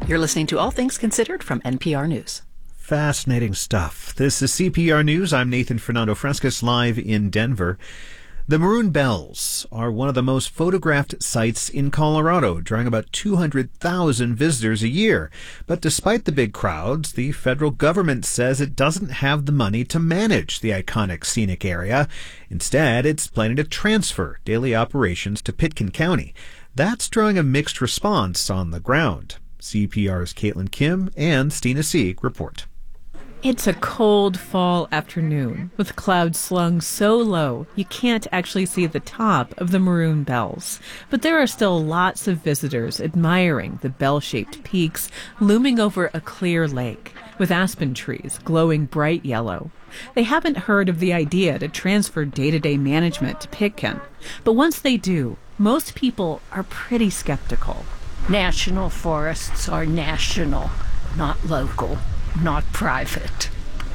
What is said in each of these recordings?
You're listening to All Things Considered from NPR News. Fascinating stuff. This is CPR News. I'm Nathan Fernando Frescas, live in Denver. The Maroon Bells are one of the most photographed sites in Colorado, drawing about 200,000 visitors a year. But despite the big crowds, the federal government says it doesn't have the money to manage the iconic scenic area. Instead, it's planning to transfer daily operations to Pitkin County. That's drawing a mixed response on the ground. CPR's Caitlin Kim and Stina Sieg report. It's a cold fall afternoon with clouds slung so low you can't actually see the top of the Maroon Bells. But there are still lots of visitors admiring the bell-shaped peaks looming over a clear lake with aspen trees glowing bright yellow. They haven't heard of the idea to transfer day-to-day management to Pitkin. But once they do, most people are pretty skeptical. National forests are national, not local. Not private.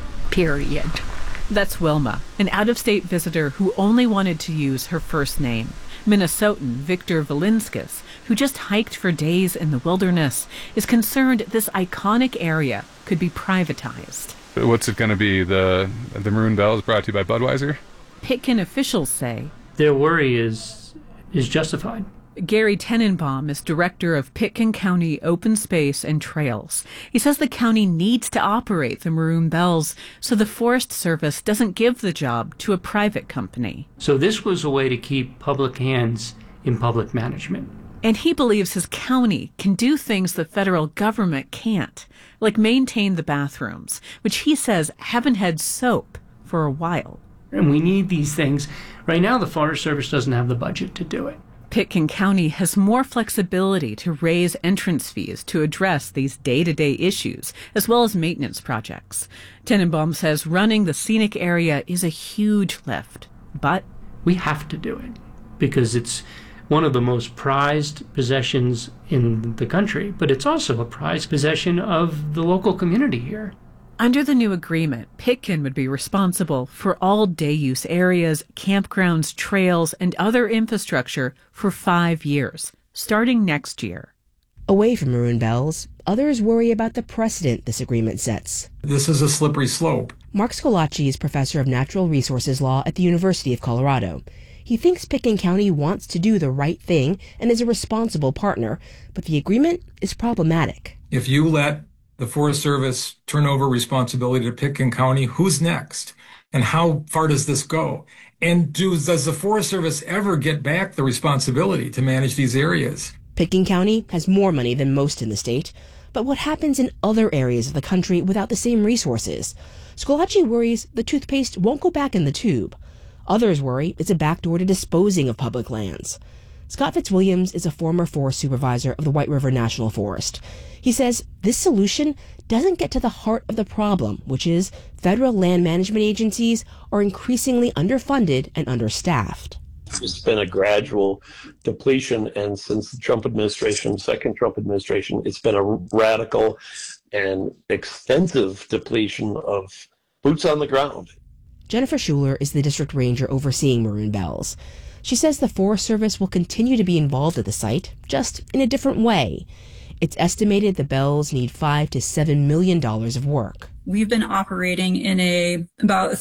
Period. That's Wilma, an out-of-state visitor who only wanted to use her first name. Minnesotan Victor Valinskis, who just hiked for days in the wilderness, is concerned this iconic area could be privatized. What's it going to be? The Maroon Bells brought to you by Budweiser? Pitkin officials say their worry is justified. Gary Tenenbaum is director of Pitkin County Open Space and Trails. He says the county needs to operate the Maroon Bells so the Forest Service doesn't give the job to a private company. So this was a way to keep public hands in public management. And he believes his county can do things the federal government can't, like maintain the bathrooms, which he says haven't had soap for a while. And we need these things. Right now, the Forest Service doesn't have the budget to do it. Pitkin County has more flexibility to raise entrance fees to address these day-to-day issues, as well as maintenance projects. Tenenbaum says running the scenic area is a huge lift, but we have to do it because it's one of the most prized possessions in the country, but it's also a prized possession of the local community here. Under the new agreement, Pitkin would be responsible for all day-use areas, campgrounds, trails, and other infrastructure for 5 years, starting next year. Away from Maroon Bells, others worry about the precedent this agreement sets. This is a slippery slope. Mark Scolacci is professor of natural resources law at the University of Colorado. He thinks Pitkin County wants to do the right thing and is a responsible partner, but the agreement is problematic. If you let the Forest Service turn over responsibility to Pitkin County, who's next? And how far does this go? And does the Forest Service ever get back the responsibility to manage these areas? Pitkin County has more money than most in the state, but what happens in other areas of the country without the same resources? Scolacci worries the toothpaste won't go back in the tube. Others worry it's a backdoor to disposing of public lands. Scott Fitzwilliams is a former forest supervisor of the White River National Forest. He says this solution doesn't get to the heart of the problem, which is federal land management agencies are increasingly underfunded and understaffed. It's been a gradual depletion, and since the Trump administration, second Trump administration, it's been a radical and extensive depletion of boots on the ground. Jennifer Schuler is the district ranger overseeing Maroon Bells. She says the Forest Service will continue to be involved at the site, just in a different way. It's estimated the Bells need $5 to $7 million of work. We've been operating in about a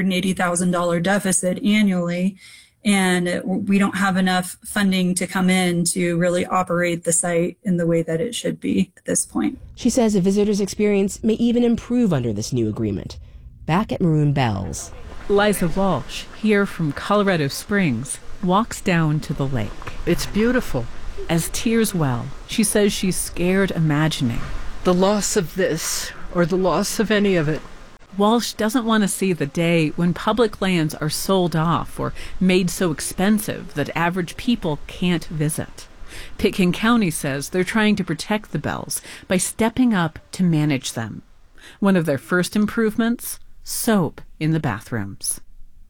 $380,000 deficit annually, and we don't have enough funding to come in to really operate the site in the way that it should be at this point. She says a visitor's experience may even improve under this new agreement. Back at Maroon Bells, Liza Walsh, here from Colorado Springs, walks down to the lake. It's beautiful. As tears well, she says she's scared imagining the loss of this, or the loss of any of it. Walsh doesn't want to see the day when public lands are sold off or made so expensive that average people can't visit. Pitkin County says they're trying to protect the Bells by stepping up to manage them. One of their first improvements? Soap in the bathrooms.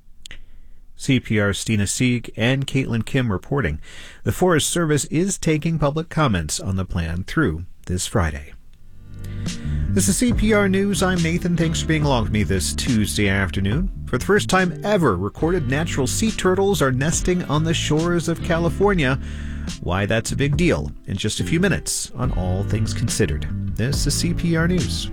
CPR's Stina Sieg and Caitlin Kim reporting. The Forest Service is taking public comments on the plan through this Friday. This is CPR News. I'm Nathan. Thanks for being along with me this Tuesday afternoon. For the first time ever, recorded natural sea turtles are nesting on the shores of California. Why that's a big deal in just a few minutes on All Things Considered. This is CPR News.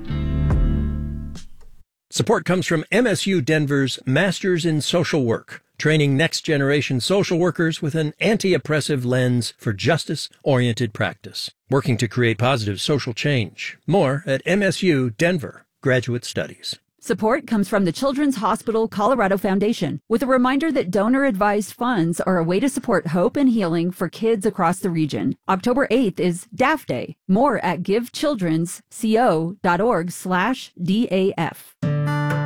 Support comes from MSU Denver's Masters in Social Work, training next-generation social workers with an anti-oppressive lens for justice-oriented practice, working to create positive social change. More at MSU Denver Graduate Studies. Support comes from the Children's Hospital Colorado Foundation, with a reminder that donor-advised funds are a way to support hope and healing for kids across the region. October 8th is DAF Day. More at givechildrensco.org/DAF.